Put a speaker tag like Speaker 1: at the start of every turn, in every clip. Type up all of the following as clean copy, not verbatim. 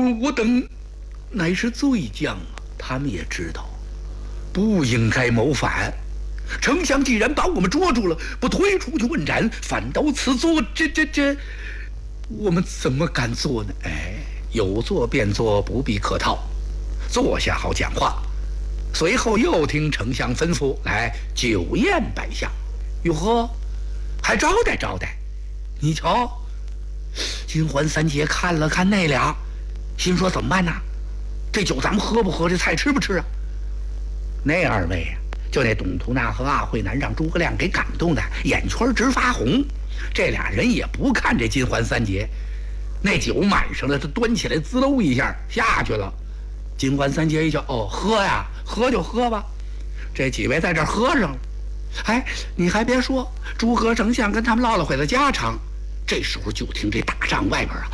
Speaker 1: 我等乃是罪将啊，他们也知道不应该谋反。丞相既然把我们捉住了，不推出去问斩，反倒此作，这，我们怎么敢做呢？哎，有做便做，不必客套，坐下好讲话。随后又听丞相吩咐，来酒宴摆下。哟呵，还招待招待。你瞧，金环三杰看了看那俩，心说怎么办呢？这酒咱们喝不喝？这菜吃不吃啊？那二位呀，就那董图纳和阿慧南让诸葛亮给感动的眼圈直发红。这俩人也不看这金环三杰，那酒满上了，他端起来滋溜一下下去了。金环三杰一瞧，哦，喝呀，喝就喝吧。这几位在这喝上了。哎，你还别说，诸葛丞相跟他们唠了会子家常。这时候就听这大帐外边啊，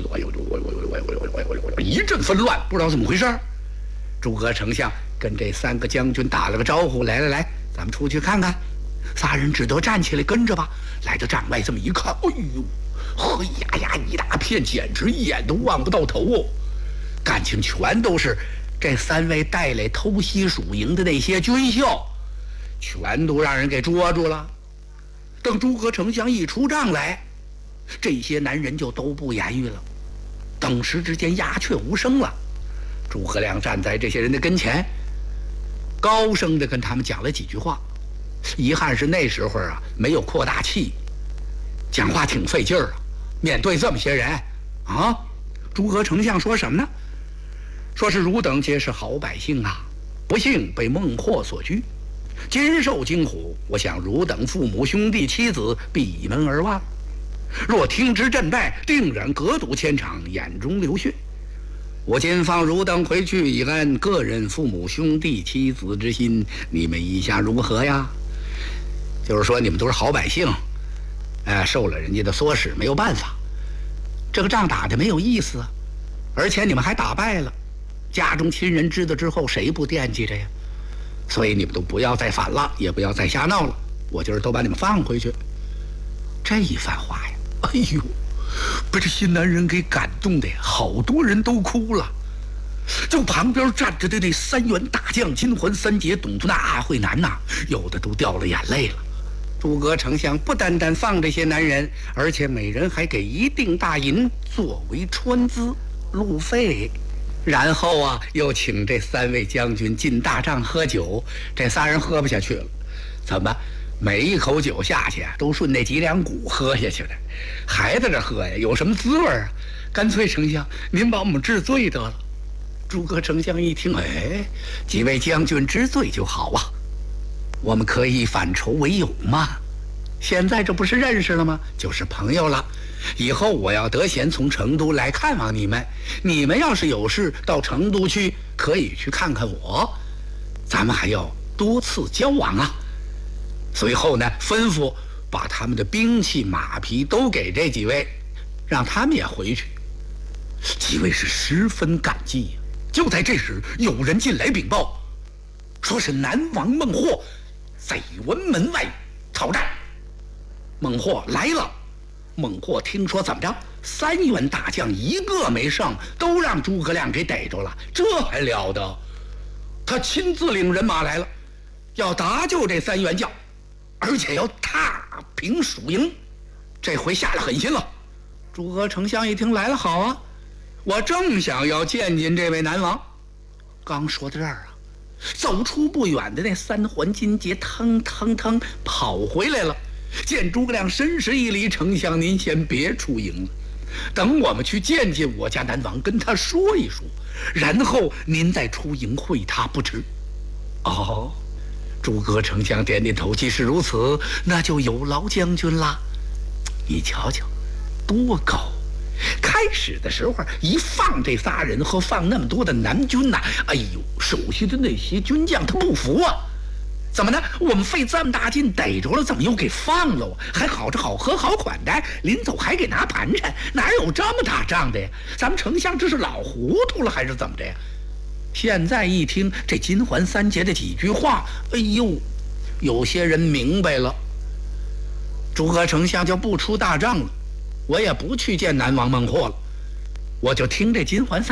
Speaker 1: 一阵纷乱，不知道怎么回事。诸葛丞相跟这3个将军打了个招呼，来，咱们出去看看。仨人只得站起来跟着吧。来到帐外这么一看，哎呦，黑压一大片，简直一眼都望不到头哦。感情全都是这3位带来偷袭蜀营的那些军校，全都让人给捉住了。等诸葛丞相一出帐来，这些男人就都不言语了，等时之间鸦雀无声了。诸葛亮站在这些人的跟前，高声的跟他们讲了几句话。遗憾是那时候啊，没有扩大器，讲话挺费劲儿啊。面对这么些人啊，诸葛丞相说什么呢？说是汝等皆是好百姓啊，不幸被孟获所拘，今受惊唬，我想汝等父母兄弟妻子闭门而望。若听之阵败，定然隔堵千场，眼中流血。我今放汝等回去以安个人父母兄弟妻子之心，你们意下如何呀？就是说你们都是好百姓，受了人家的唆使，没有办法，这个仗打得没有意思啊，而且你们还打败了，家中亲人知道之后谁不惦记着呀？所以你们都不要再反了，也不要再瞎闹了，我今儿都把你们放回去。这一番话呀，哎呦，把这些男人给感动的呀，好多人都哭了。就旁边站着的那3员大将金环三杰、董图纳、阿慧南呐，有的都掉了眼泪了。诸葛丞相不单单放这些男人，而且每人还给一锭大银作为川资路费。然后啊，又请这3位将军进大帐喝酒。这仨人喝不下去了，怎么？每一口酒下去啊，都顺那脊梁骨喝下去了，还在这喝呀，有什么滋味啊？干脆丞相您把我们治罪得了。诸葛丞相一听，哎，几位将军知罪就好啊，我们可以反仇为友嘛。现在这不是认识了吗？就是朋友了。以后我要得闲从成都来看望你们，你们要是有事到成都去，可以去看看我，咱们还要多次交往啊。随后呢，吩咐把他们的兵器马匹都给这几位，让他们也回去。几位是十分感激呀。就在这时，有人进来禀报，说是南王孟获在辕门外讨战。孟获来了。孟获听说怎么着，3员大将一个没剩，都让诸葛亮给逮着了，这还了得？他亲自领人马来了，要搭救这3员将，而且要踏平蜀营，这回下了狠心了。诸葛丞相一听，来了，好啊，我正想要见见这位南王。刚说到这儿啊，走出不远的那3环金节腾跑回来了，见诸葛亮深施一礼，丞相您先别出营了，等我们去见见我家南王，跟他说一说，然后您再出营会他不迟。哦，诸葛丞相点点头，既是如此，那就有劳将军啦。你瞧瞧多高，开始的时候一放这仨人和放那么多的南军呐，哎呦，手下的那些军将他不服啊。怎么呢？我们费这么大劲逮着了，怎么又给放了啊？还好吃好喝好款待，临走还给拿盘缠，哪有这么打仗的呀？咱们丞相这是老糊涂了还是怎么着呀？现在一听这金环三杰的几句话，哎呦，有些人明白了。诸葛丞相就不出大帐了，我也不去见南王孟获了，我就听这金环